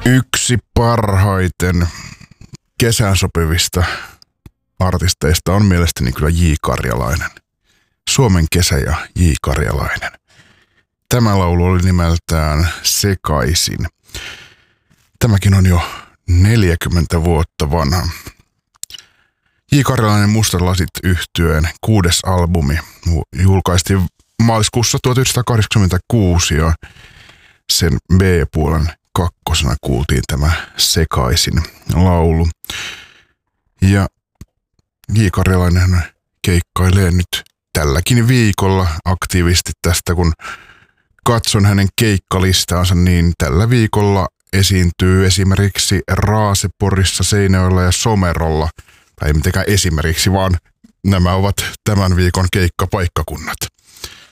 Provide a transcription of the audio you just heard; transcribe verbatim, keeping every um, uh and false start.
Yksi parhaiten kesään sopivista artisteista on mielestäni kyllä J. Karjalainen. Suomen kesä ja J. Karjalainen. Tämä laulu oli nimeltään Sekaisin. Tämäkin on jo neljäkymmentä vuotta vanha. J. Karjalainen Mustat lasit -yhtyeen kuudes albumi julkaistiin maaliskuussa tuhatyhdeksänsataakahdeksankymmentäkuusi ja sen B-puolen kakkosena kuultiin tämä Sekaisin laulu. Ja J. Karjalainen keikkailee nyt tälläkin viikolla aktiivisesti tästä, kun katson hänen keikkalistaansa, niin tällä viikolla esiintyy esimerkiksi Raaseporissa, Seinäjoella ja Somerolla. Tai ei mitenkään esimerkiksi, vaan nämä ovat tämän viikon keikkapaikkakunnat.